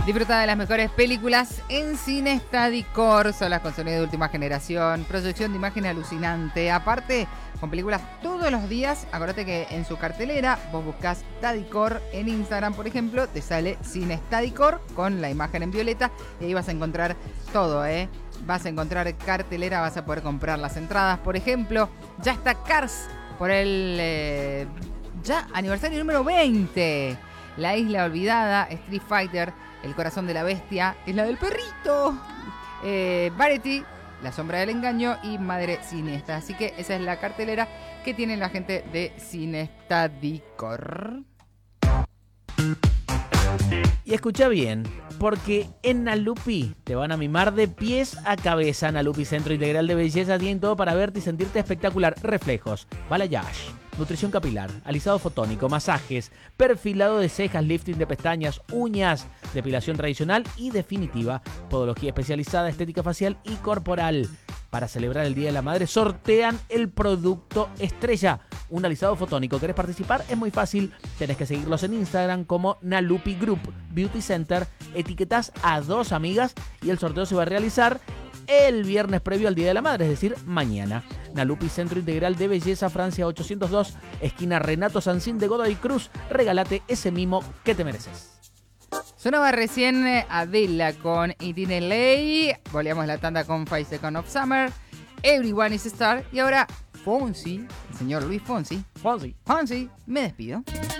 Disfruta de las mejores películas en Cine Stadicor, salas con sonido de última generación, proyección de imagen alucinante. Aparte, con películas todos los días. Acordate que en su cartelera vos buscás Stadicor en Instagram, por ejemplo, te sale Cine Stadicor con la imagen en violeta y ahí vas a encontrar todo, Vas a encontrar cartelera, vas a poder comprar las entradas. Por ejemplo, ya está Cars por el ya aniversario número 20. La Isla Olvidada, Street Fighter, El Corazón de la Bestia, Isla del Perrito, Variety, La Sombra del Engaño y Madre Siniestra. Así que esa es la cartelera que tiene la gente de Cine Stadicor. Y escucha bien, porque en Nalupi te van a mimar de pies a cabeza. Nalupi Centro Integral de Belleza tiene todo para verte y sentirte espectacular. Reflejos, balayage, nutrición capilar, alisado fotónico, masajes, perfilado de cejas, lifting de pestañas, uñas, depilación tradicional y definitiva, podología especializada, estética facial y corporal. Para celebrar el Día de la Madre sortean el producto estrella, un alisado fotónico. ¿Querés participar? Es muy fácil. Tenés que seguirlos en Instagram como Nalupi Group Beauty Center. Etiquetás a 2 amigas y el sorteo se va a realizar el viernes previo al Día de la Madre, es decir, mañana. Nalupi Centro Integral de Belleza, Francia 802, esquina Renato Sancín de Godoy Cruz. Regálate ese mimo que te mereces. Sonaba recién Adela con It in LA. Volvíamos la tanda con 5 Seconds of Summer. Everyone is a Star. Y ahora Fonsi, el señor Luis Fonsi. Fonsi. Me despido.